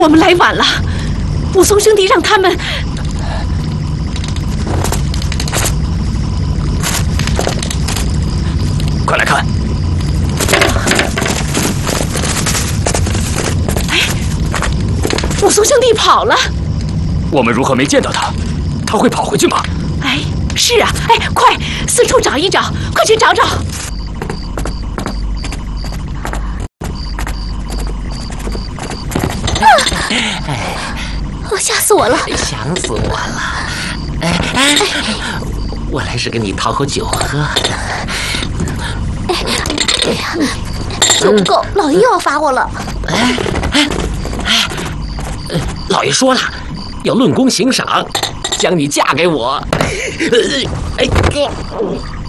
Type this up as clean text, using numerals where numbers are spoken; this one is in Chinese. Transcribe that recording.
我们来晚了，武松兄弟让他们。 快来看！ 哎，武松兄弟跑了。 我们如何没见到他？他会跑回去吗？ 哎，是啊，哎，快四处找一找，快去找找。 吓死我了！ 想死我了！我来是给你讨口酒喝。 酒不够，老爷又要罚我了。 老爷说了，要论功行赏，将你嫁给我。哎哥。